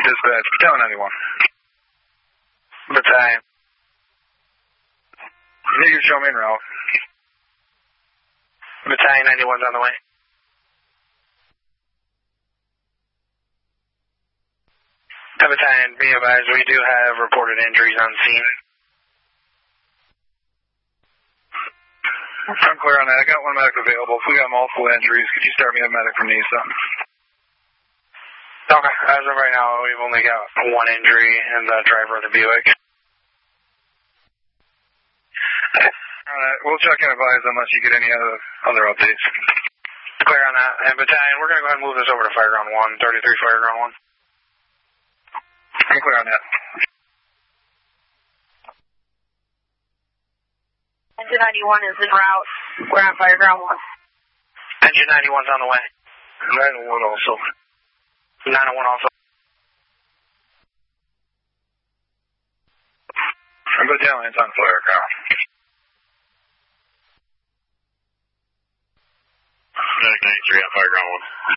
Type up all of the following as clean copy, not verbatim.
Dispatch, Battalion 91. Battalion. Nigger, show me en route. Battalion 91's on the way. Battalion, be advised, we do have reported injuries on scene. I'm clear on that. I got one medic available. If we got multiple injuries, could you start me a medic from NISA? Okay. As of right now, we've only got one injury and the driver of the Buick. Alright, we'll check and advise unless you get any other updates. Clear on that. And Battalion, we're going to go ahead and move this over to Fireground 1, 33 Fireground 1. I'm clear on that. Engine 91 is en route. We're on Fireground 1. Engine 91's on the way. 901 also. 901 also. Battalion's on Fireground. Medic 93 on Fireground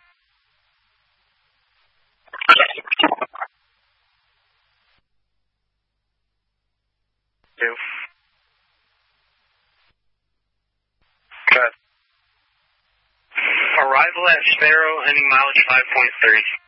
1. 2. Good. Arrival at Sparrow, heading mileage 5.3.